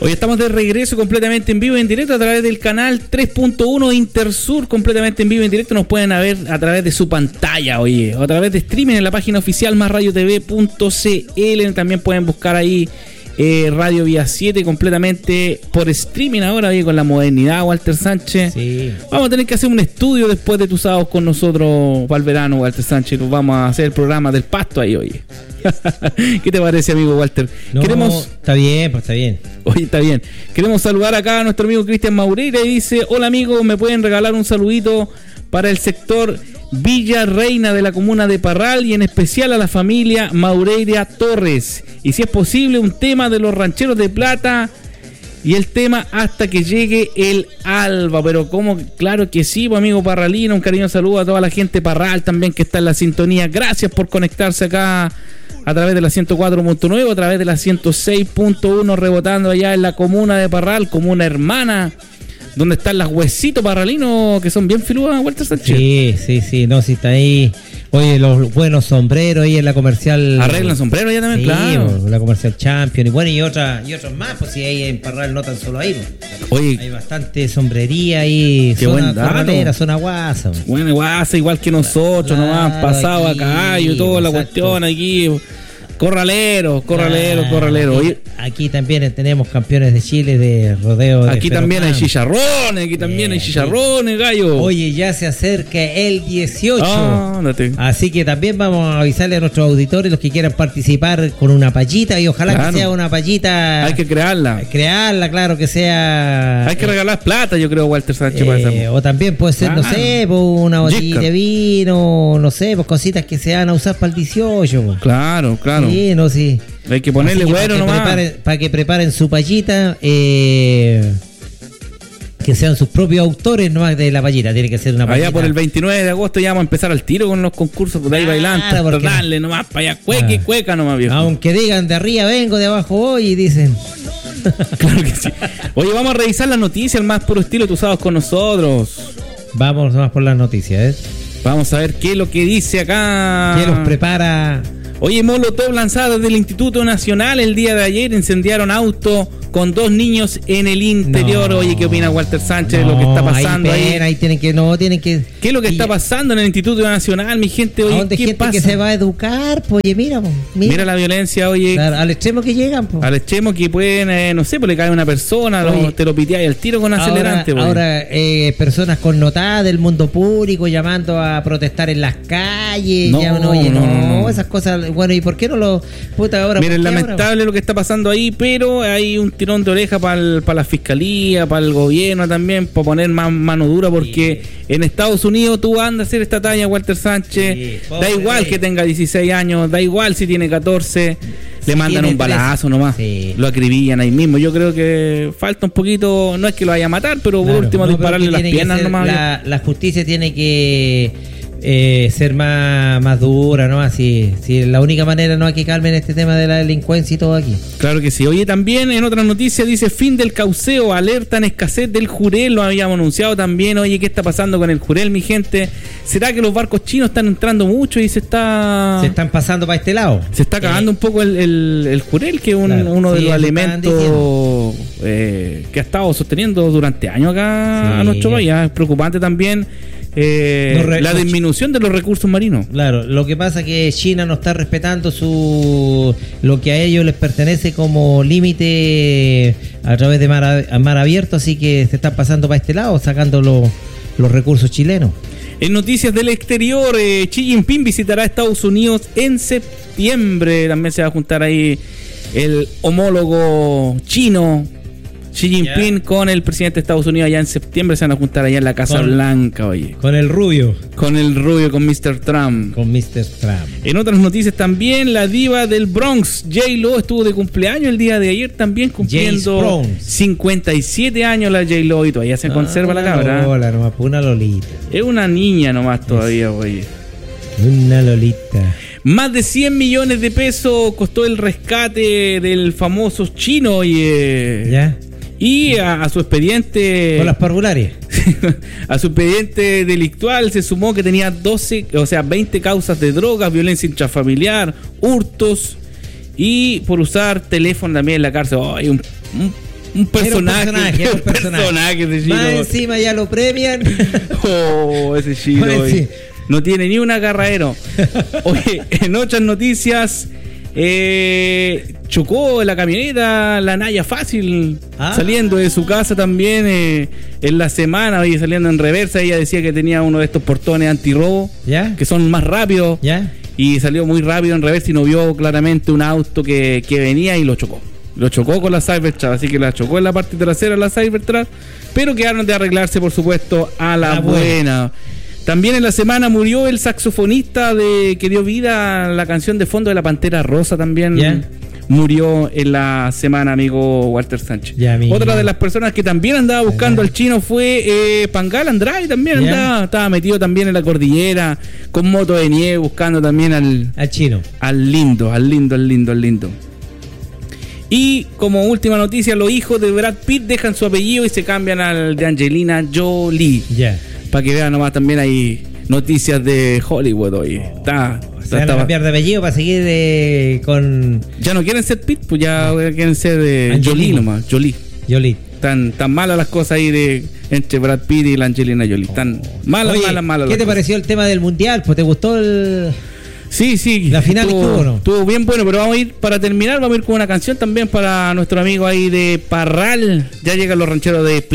Hoy estamos de regreso completamente en vivo y en directo a través del canal 3.1 Intersur, completamente en vivo y en directo. Nos pueden ver a través de su pantalla, oye, o a través de streaming en la página oficial masradiotv.cl. También pueden buscar ahí Radio Vía 7 completamente por streaming ahora, oye, con la modernidad, Walter Sánchez. Sí. Vamos a tener que hacer un estudio después de tus sábados con nosotros para el verano, Walter Sánchez. Nos vamos a hacer el programa del pasto ahí, oye. ¿Qué te parece, amigo Walter? No, está bien, pues está bien. Oye, está bien. Queremos saludar acá a nuestro amigo Cristian Maureira y dice: hola amigos, ¿me pueden regalar un saludito para el sector Villa Reina de la comuna de Parral y en especial a la familia Maureira Torres? Y si es posible, un tema de los Rancheros de Plata y el tema Hasta que llegue el alba. Pero como, claro que sí, pues, amigo parralino, un cariñoso saludo a toda la gente Parral también que está en la sintonía. Gracias por conectarse acá a través de la 104.9, a través de la 106.1, rebotando allá en la comuna de Parral, comuna hermana, donde están las huesitos parralinos que son bien filudas, Walter Sánchez. Sí, no, si está ahí. Oye, los buenos sombreros ahí en la comercial. Arreglan sombreros ya también, sí, claro. La comercial Champion. Y bueno, y otros más, pues si hay en Parral, no tan solo ahí. Pues. Oye, hay bastante sombrería ahí. Qué zona buen dato. corralera, zona guasa. Pues. Bueno, guasa, igual que nosotros, claro, nomás pasado aquí, a caballo y toda la exacto. cuestión aquí. Corralero. Oye, aquí también tenemos campeones de Chile de rodeo. Aquí también hay chicharrones, gallo. Oye, ya se acerca el 18. Ándate. Así que también vamos a avisarle a nuestros auditores, los que quieran participar con una payita, y ojalá que sea una payita. Hay que crearla, claro, que sea. Hay que regalar plata, yo creo, Walter Sánchez. O también puede ser, no sé, pues, una botellita de vino, no sé, pues cositas que se van a usar para el 18. Pues. Claro. Sí, no, sí. Hay que ponerle bueno nomás. Para que preparen su payita, que sean sus propios autores nomás de la payita. Tiene que ser una payita. Allá por el 29 de agosto ya vamos a empezar al tiro con los concursos por ahí bailando. Dale nomás para allá, cueca nomás, viejo. Aunque digan de arriba vengo, de abajo voy, y dicen. Claro que sí. Oye, vamos a revisar las noticias, el más puro estilo, tú sabes, con nosotros. Vamos más por las noticias, Vamos a ver qué es lo que dice acá. ¿Qué nos prepara? Oye, Molotov lanzada desde el Instituto Nacional el día de ayer, incendiaron auto con 2 niños en el interior. No. Oye, ¿qué opina Walter Sánchez de lo que está pasando ahí? Tienen que. ¿Qué es lo que está pasando en el Instituto Nacional, mi gente? Oye, ¿qué gente pasa? Que se va a educar, pues, oye, mira la violencia, oye. Claro, al extremo que llegan, pues. Al extremo que pueden, no sé, pues le cae una persona, te lo piteáis al tiro con acelerante, pues. Ahora, personas connotadas del mundo público llamando a protestar en las calles. No, esas cosas. Bueno, ¿y por qué no lo...? Puta, ahora... Miren, lamentable lo que está pasando ahí, pero hay un tirón de oreja para la fiscalía, para el gobierno también, para poner más mano dura, porque en Estados Unidos tú andas a hacer esta talla, Walter Sánchez, da igual que tenga 16 años, da igual si tiene 14, le mandan un balazo nomás, lo acribillan ahí mismo. Yo creo que falta un poquito, no es que lo vaya a matar, pero por último dispararle las piernas nomás. La justicia tiene que... ser más dura, ¿no? Así, la única manera no hay que calmen este tema de la delincuencia y todo aquí. Claro que sí. Oye, también en otras noticias dice: fin del cauceo, alertan escasez del jurel, lo habíamos anunciado también. Oye, ¿qué está pasando con el jurel, mi gente? ¿Será que los barcos chinos están entrando mucho y se están pasando para este lado? Se está acabando un poco el jurel, que es uno de los alimentos que ha estado sosteniendo durante años acá a nuestro país. Es preocupante también. La disminución de los recursos marinos. Claro, lo que pasa es que China no está respetando lo que a ellos les pertenece como límite a través de mar abierto, así que se están pasando para este lado, sacando los recursos chilenos. En noticias del exterior, Xi Jinping visitará Estados Unidos en septiembre. También se va a juntar ahí el homólogo chino Xi Jinping con el presidente de Estados Unidos allá en septiembre. Se van a juntar allá en la Casa Blanca, oye. Con el rubio, con Mr. Trump. En otras noticias también, la diva del Bronx, J-Lo, estuvo de cumpleaños el día de ayer también, cumpliendo 57 años la J-Lo, y todavía se conserva la cabra. Hola, nomás, una lolita. Es una niña nomás todavía, oye. Una lolita. Más de 100 millones de pesos costó el rescate del famoso chino y a su expediente. Con las parvularias. A su expediente delictual se sumó que tenía 20 causas de drogas, violencia intrafamiliar, hurtos y por usar teléfono también en la cárcel. Oh, un Un personaje. Era un personaje. Ese Chino. Más encima ya lo premian. Oh, ese Chino. No tiene ni un agarradero. Oye, en otras noticias, chocó la camioneta la Naya Fácil, saliendo de su casa también en la semana, y saliendo en reversa. Ella decía que tenía uno de estos portones antirrobo, que son más rápidos, y salió muy rápido en reversa y no vio claramente un auto que venía y lo chocó. Lo chocó con la Cybertruck, así que la chocó en la parte trasera de la Cybertruck, pero quedaron de arreglarse, por supuesto, a la buena. También en la semana murió el saxofonista que dio vida a la canción de fondo de La Pantera Rosa también. Murió en la semana, amigo Walter Sánchez. Otra de las personas que también andaba buscando al Chino fue Pangal Andrade, también estaba metido también en la cordillera con moto de nieve buscando también al Chino. Al lindo. Y como última noticia, los hijos de Brad Pitt dejan su apellido y se cambian al de Angelina Jolie. Para que vean nomás, también hay noticias de Hollywood hoy. Se van a cambiar de apellido para seguir con... Ya no quieren ser Pitt, pues ya quieren ser Jolie nomás. Jolie. Tan malas las cosas ahí entre Brad Pitt y la Angelina Jolie. Tan malas. ¿Qué te pareció el tema del mundial? ¿Pues te gustó el...? Sí. La final estuvo, ¿no? Estuvo bien bueno, pero vamos a ir, para terminar, con una canción también para nuestro amigo ahí de Parral. Ya llegan los rancheros de Play.